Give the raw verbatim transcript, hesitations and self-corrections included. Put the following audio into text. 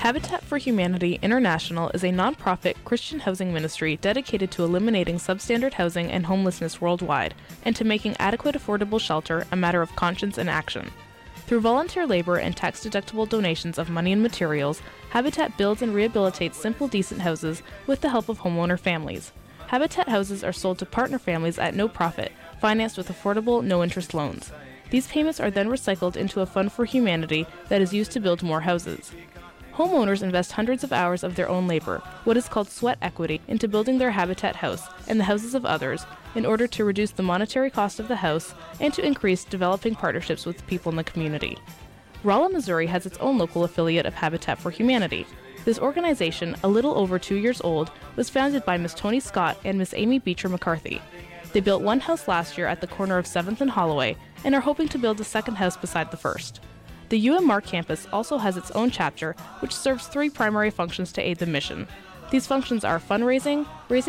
Habitat for Humanity International is a nonprofit Christian housing ministry dedicated to eliminating substandard housing and homelessness worldwide, and to making adequate affordable shelter a matter of conscience and action. Through volunteer labor and tax-deductible donations of money and materials, Habitat builds and rehabilitates simple, decent houses with the help of homeowner families. Habitat houses are sold to partner families at no profit, financed with affordable, no-interest loans. These payments are then recycled into a fund for humanity that is used to build more houses. Homeowners invest hundreds of hours of their own labor, what is called sweat equity, into building their Habitat house and the houses of others in order to reduce the monetary cost of the house and to increase developing partnerships with people in the community. Rolla, Missouri has its own local affiliate of Habitat for Humanity. This organization, a little over two years old, was founded by Miss Tony Scott and Miss Amy Beecher McCarthy. They built one house last year at the corner of seventh and Holloway and are hoping to build a second house beside the first. The U M R campus also has its own chapter, which serves three primary functions to aid the mission. These functions are fundraising, raising